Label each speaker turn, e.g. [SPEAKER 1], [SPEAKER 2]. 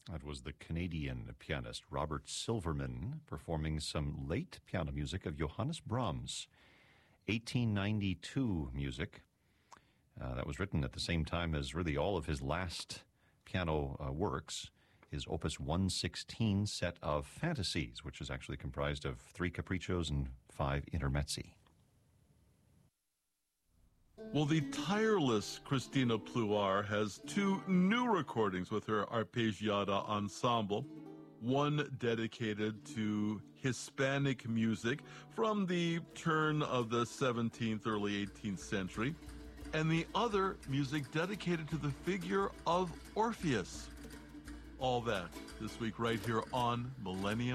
[SPEAKER 1] That was the Canadian pianist Robert Silverman performing some late piano music of Johannes Brahms, 1892 music. That was written at the same time as really all of his last piano works, his Opus 116 set of fantasies, which is actually comprised of 3 capriccios and 5 intermezzi.
[SPEAKER 2] Well, the tireless Christina Pluar has 2 new recordings with her Arpeggiata Ensemble, one dedicated to Hispanic music from the turn of the 17th, early 18th century, and the other music dedicated to the figure of Orpheus. All that this week right here on Millennium